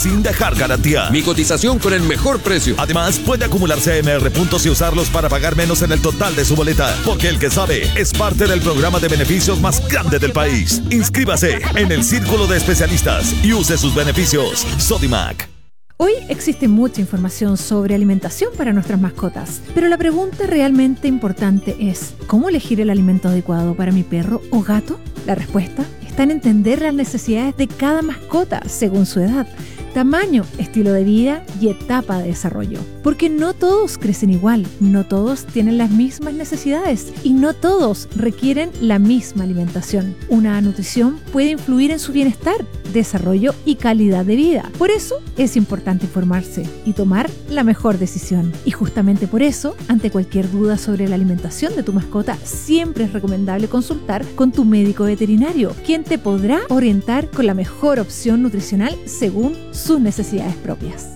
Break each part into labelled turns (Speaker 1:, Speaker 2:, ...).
Speaker 1: sin dejar garantía.
Speaker 2: Mi cotización con el mejor precio.
Speaker 1: Además, puede acumular CMR puntos y usarlos para pagar menos en el total de su boleta. Porque el que sabe es parte del programa de beneficios más grande del país. Inscríbase en el Círculo de Especialistas y use sus beneficios. Sodimac.
Speaker 3: Hoy existe mucha información sobre alimentación para nuestras mascotas, pero la pregunta realmente importante es: ¿cómo elegir el alimento adecuado para mi perro o gato? La respuesta está en entender las necesidades de cada mascota según su edad, tamaño, estilo de vida y etapa de desarrollo. Porque no todos crecen igual, no todos tienen las mismas necesidades y no todos requieren la misma alimentación. Una nutrición puede influir en su bienestar, desarrollo y calidad de vida. Por eso es importante informarse y tomar la mejor decisión. Y justamente por eso, ante cualquier duda sobre la alimentación de tu mascota, siempre es recomendable consultar con tu médico veterinario, quien te podrá orientar con la mejor opción nutricional según sus necesidades propias.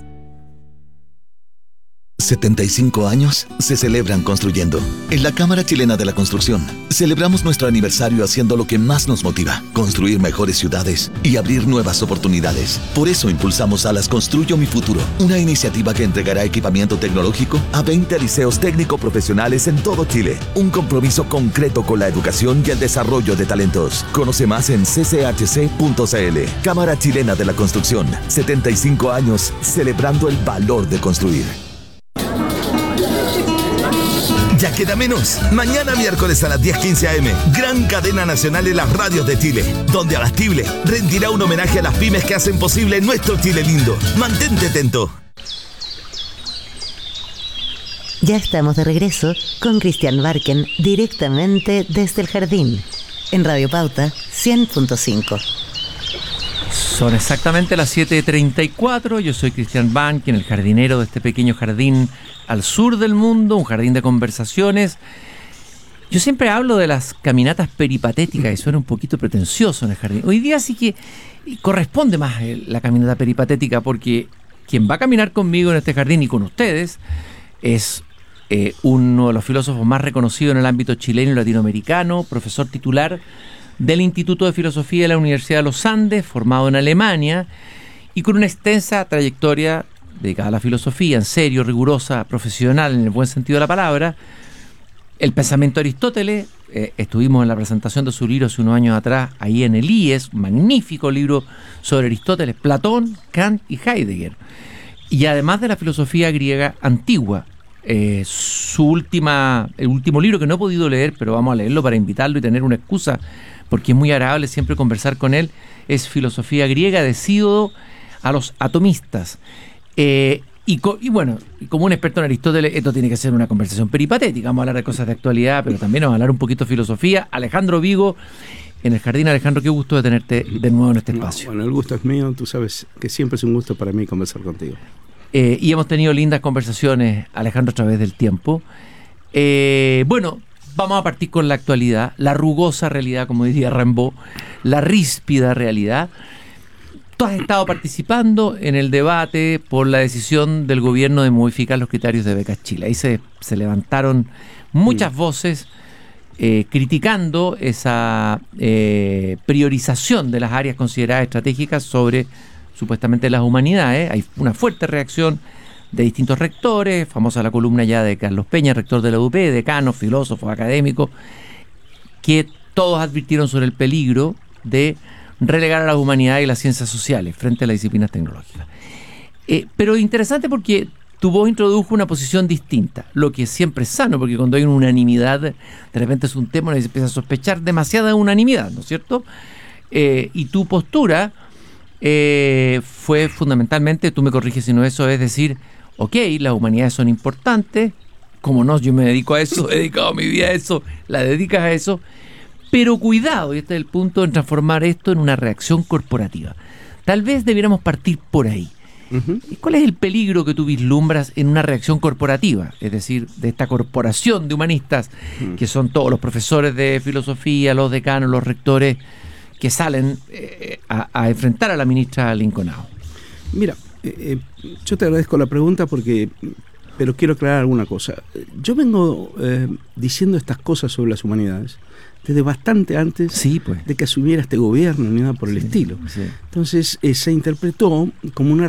Speaker 4: 75 años se celebran construyendo. En la Cámara Chilena de la Construcción, celebramos nuestro aniversario haciendo lo que más nos motiva: construir mejores ciudades y abrir nuevas oportunidades. Por eso impulsamos Salas Construyo Mi Futuro, una iniciativa que entregará equipamiento tecnológico a 20 liceos técnico-profesionales en todo Chile. Un compromiso concreto con la educación y el desarrollo de talentos. Conoce más en cchc.cl. Cámara Chilena de la Construcción, 75 años celebrando el valor de construir.
Speaker 1: Ya queda menos. Mañana miércoles a las 10:15 a.m. Gran cadena nacional en las radios de Chile, donde Abastible rendirá un homenaje a las pymes que hacen posible nuestro Chile lindo. Mantente atento.
Speaker 5: Ya estamos de regreso con Cristian Barken, directamente desde el jardín, en Radio Pauta 100.5.
Speaker 6: Son exactamente las 7:34. Yo soy Cristian Barken, el jardinero de este pequeño jardín al sur del mundo, un jardín de conversaciones. Yo siempre hablo de las caminatas peripatéticas y suena un poquito pretencioso en el jardín. Hoy día sí que corresponde más la caminata peripatética, porque quien va a caminar conmigo en este jardín y con ustedes es uno de los filósofos más reconocidos en el ámbito chileno y latinoamericano, profesor titular del Instituto de Filosofía de la Universidad de los Andes, formado en Alemania y con una extensa trayectoria dedicada a la filosofía, en serio, rigurosa, profesional, en el buen sentido de la palabra. El pensamiento de Aristóteles, estuvimos en la presentación de su libro hace unos años atrás, ahí en el IES, un magnífico libro sobre Aristóteles, Platón, Kant y Heidegger. Y además de la filosofía griega antigua, el último libro que no he podido leer, pero vamos a leerlo para invitarlo y tener una excusa, porque es muy agradable siempre conversar con él, es Filosofía griega, decidido a los atomistas. Y como un experto en Aristóteles, esto tiene que ser una conversación peripatética. Vamos a hablar de cosas de actualidad, pero también vamos a hablar un poquito de filosofía. Alejandro Vigo, en el jardín. Alejandro, qué gusto de tenerte de nuevo en este espacio.
Speaker 7: Bueno, el gusto es mío. Tú sabes que siempre es un gusto para mí conversar contigo.
Speaker 6: Y hemos tenido lindas conversaciones, Alejandro, a través del tiempo. Vamos a partir con la actualidad, la rugosa realidad, como diría Rimbaud, la ríspida realidad. Tú has estado participando en el debate por la decisión del gobierno de modificar los criterios de becas Chile. Ahí se levantaron muchas voces criticando esa priorización de las áreas consideradas estratégicas sobre supuestamente las humanidades. Hay una fuerte reacción de distintos rectores, famosa la columna ya de Carlos Peña, rector de la UP, decanos, filósofos, académicos, que todos advirtieron sobre el peligro de relegar a las humanidades y las ciencias sociales frente a las disciplinas tecnológicas. Pero interesante porque tu voz introdujo una posición distinta, lo que siempre es sano, porque cuando hay una unanimidad, de repente es un tema donde se empieza a sospechar demasiada unanimidad, ¿no es cierto? Y tu postura fue fundamentalmente, tú me corriges si no eso, es decir, ok, las humanidades son importantes, como no, yo me dedico a eso, he dedicado mi vida a eso, la dedicas a eso, pero cuidado, y este es el punto, en transformar esto en una reacción corporativa. Tal vez debiéramos partir por ahí. Uh-huh. ¿Cuál es el peligro que tú vislumbras en una reacción corporativa? Es decir, de esta corporación de humanistas, que son todos los profesores de filosofía, los decanos, los rectores, que salen a enfrentar a la ministra Linconao.
Speaker 7: Mira, yo te agradezco la pregunta pero quiero aclarar alguna cosa. Yo vengo diciendo estas cosas sobre las humanidades desde bastante antes de que asumiera este gobierno ni nada por el estilo. Sí. Entonces se interpretó como una